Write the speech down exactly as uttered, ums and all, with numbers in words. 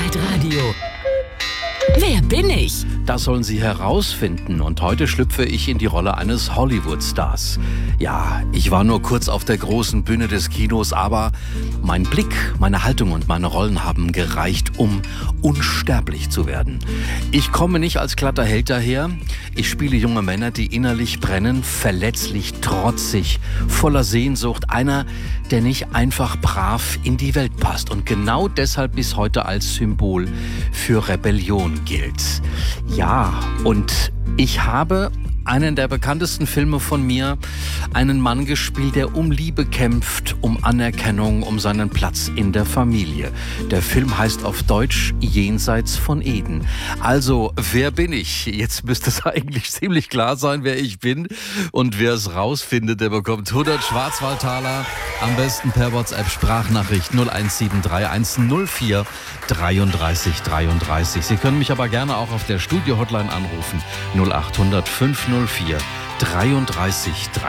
Hitradio. Wer bin ich? Das sollen Sie herausfinden und heute schlüpfe ich in die Rolle eines Hollywood-Stars. Ja, ich war nur kurz auf der großen Bühne des Kinos, aber mein Blick, meine Haltung und meine Rollen haben gereicht, um unsterblich zu werden. Ich komme nicht als glatter Held daher. Ich spiele junge Männer, die innerlich brennen, verletzlich, trotzig, voller Sehnsucht. Einer, der nicht einfach brav in die Welt passt und genau deshalb bis heute als Symbol für Rebellion gilt. Ja, und ich habe einen der bekanntesten Filme von mir, einen Mann gespielt, der um Liebe kämpft, um Anerkennung, um seinen Platz in der Familie. Der Film heißt auf Deutsch Jenseits von Eden. Also, wer bin ich? Jetzt müsste es eigentlich ziemlich klar sein, wer ich bin. Und wer es rausfindet, der bekommt hundert Schwarzwaldtaler. Am besten per WhatsApp-Sprachnachricht null eins sieben drei eins null vier dreiunddreißig dreiunddreißig. Sie können mich aber gerne auch auf der Studio-Hotline anrufen. null acht hundert fünf null vier dreiunddreißig dreiunddreißig.